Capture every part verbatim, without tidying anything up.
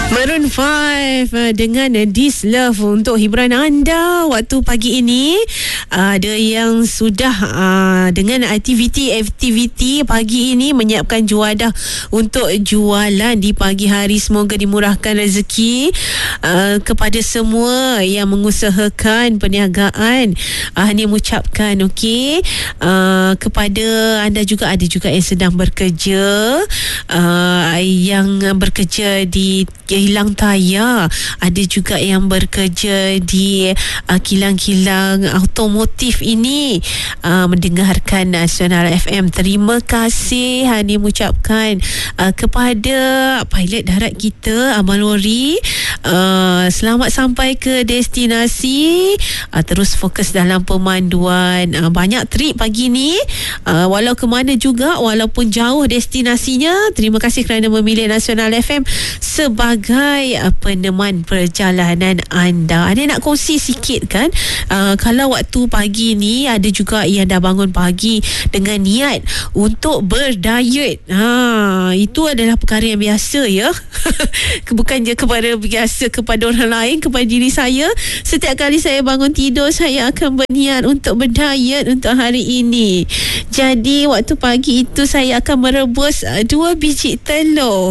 Maroon five dengan This Love untuk hiburan anda waktu pagi ini. Ada yang sudah uh, dengan aktiviti-aktiviti pagi ini menyiapkan juadah untuk jualan di pagi hari. Semoga dimurahkan rezeki uh, kepada semua yang mengusahakan perniagaan. Uh, Ini mengucapkan okey uh, kepada anda juga, ada juga yang sedang bekerja, uh, yang bekerja di Kilang Taya, ada juga yang bekerja di uh, kilang-kilang automotif ini uh, mendengarkan Nasional F M. Terima kasih Hani mengucapkan uh, kepada pilot darat kita Amal Lori, uh, selamat sampai ke destinasi, uh, terus fokus dalam pemanduan. Uh, banyak trip pagi ni, uh, walau ke mana juga, walaupun jauh destinasinya. Terima kasih kerana memilih Nasional F M sebagai peneman perjalanan anda. Ada nak kongsi sikit kan, uh, kalau waktu pagi ni ada juga yang dah bangun pagi dengan niat untuk berdiet. Ha, itu adalah perkara yang biasa ya. Bukan je kepada biasa kepada orang lain, kepada diri saya. Setiap kali saya bangun tidur, saya akan berniat untuk berdiet untuk hari ini. Jadi waktu pagi itu saya akan merebus uh, dua biji telur.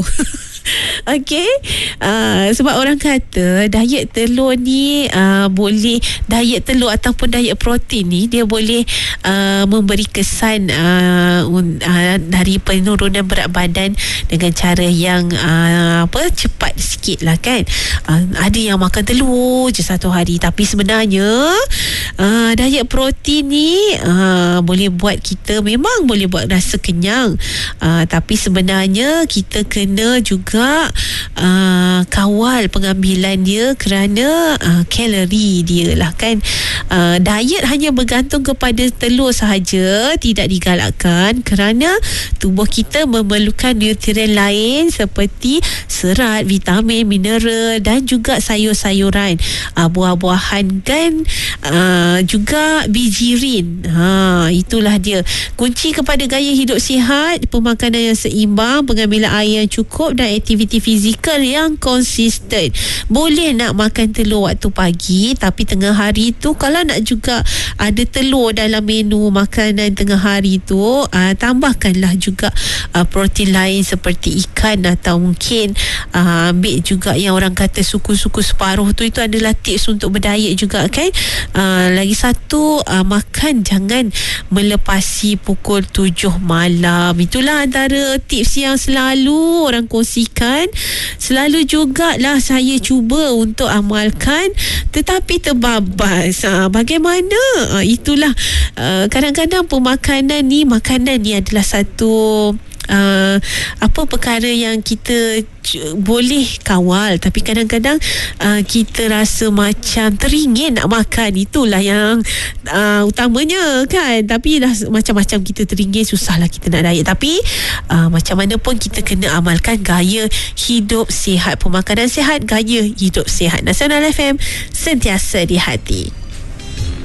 Okey, uh, sebab orang kata diet telur ni uh, boleh, diet telur ataupun diet protein ni dia boleh uh, memberi kesan uh, uh, dari penurunan berat badan dengan cara yang uh, apa cepat sikit lah kan. Uh, ada yang makan telur je satu hari, tapi sebenarnya uh, diet protein ni uh, boleh buat kita, memang boleh buat rasa kenyang, uh, tapi sebenarnya kita kena juga Uh, kawal pengambilan dia kerana uh, kalori dia lah kan. Uh, diet hanya bergantung kepada telur sahaja tidak digalakkan, kerana tubuh kita memerlukan nutrien lain seperti serat, vitamin, mineral dan juga sayur-sayuran, uh, buah-buahan kan, uh, juga bijirin. Ha, itulah dia kunci kepada gaya hidup sihat: pemakanan yang seimbang, pengambilan air yang cukup dan aktiviti fizikal yang konsisten. Boleh nak makan telur waktu pagi, tapi tengah hari tu kalau nak juga ada telur dalam menu makanan tengah hari tu, uh, tambahkanlah juga uh, protein lain seperti ikan, atau mungkin uh, ambil juga yang orang kata suku-suku separuh tu. Itu adalah tips untuk berdiet juga kan. Uh, lagi satu, uh, makan jangan melepasi pukul tujuh malam. Itulah antara tips yang selalu orang kongsikan. Selalu jugalah saya cuba untuk amalkan, tetapi terbabas. Ha, bagaimana? Ha, itulah uh, kadang-kadang pemakanan ni, makanan ni adalah satu Uh, apa perkara yang kita c- boleh kawal, tapi kadang-kadang uh, kita rasa macam teringin nak makan. Itulah yang uh, utamanya kan. Tapi dah macam-macam kita teringin, susahlah kita nak diet. Tapi uh, macam mana pun kita kena amalkan gaya hidup sihat. Pemakanan sihat, gaya hidup sihat. Nasional F M, sentiasa di hati.